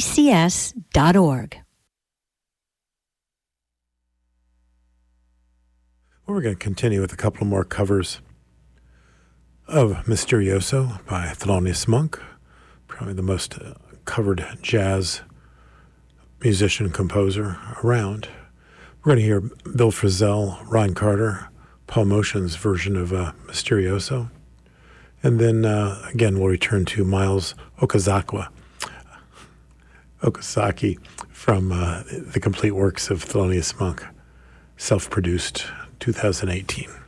tcs.org. We're going to continue with a couple more covers of Mysterioso by Thelonious Monk, probably the most covered jazz musician composer around. We're going to hear Bill Frisell, Ron Carter, Paul Motian's version of Mysterioso. And then again, we'll return to Miles Okazaki from the complete works of Thelonious Monk, self-produced 2018.